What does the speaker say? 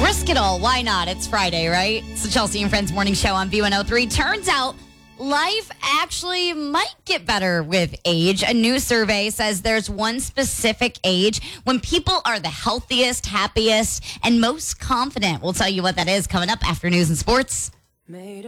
Risk it all. Why not? It's Friday, right? It's the Chelsea and Friends Morning Show on B103. Turns out life actually might get better with age. A new survey says there's one specific age when people are the healthiest, happiest, and most confident. We'll tell you what that is coming up after news and sports.